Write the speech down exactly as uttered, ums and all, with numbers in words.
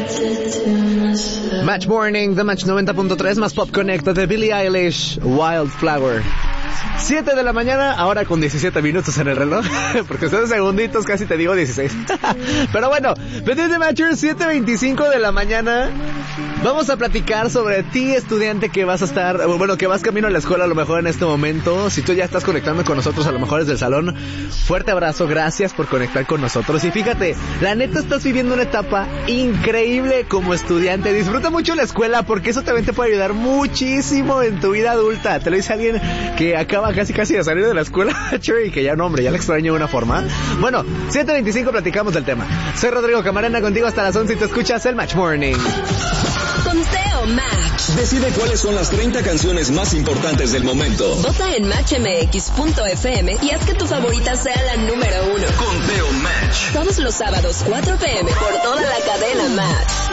Match Morning, The Match noventa punto tres, más Pop Connect de Billie Eilish, Wildflower. siete de la mañana, ahora con diecisiete minutos en el reloj, porque son segunditos, casi te digo dieciséis. Pero bueno, pendiente Matchers, siete veinticinco de la mañana. Vamos a platicar sobre ti, estudiante que vas a estar, bueno, que vas camino a la escuela a lo mejor en este momento. Si tú ya estás conectando con nosotros, a lo mejor desde el salón, fuerte abrazo, gracias por conectar con nosotros. Y fíjate, la neta estás viviendo una etapa increíble como estudiante. Disfruta mucho la escuela porque eso también te puede ayudar muchísimo en tu vida adulta. Te lo dice alguien que acaba casi casi de salir de la escuela y que ya no, hombre, ya le extraño de una forma. Bueno, siete veinticinco platicamos del tema. Soy Rodrigo Camarena, contigo hasta las once y te escuchas el Match Morning. Conteo Match. Decide cuáles son las treinta canciones más importantes del momento. Vota en match m x punto f m y haz que tu favorita sea la número uno. Conteo Match. Todos los sábados, cuatro p m por toda la cadena Match.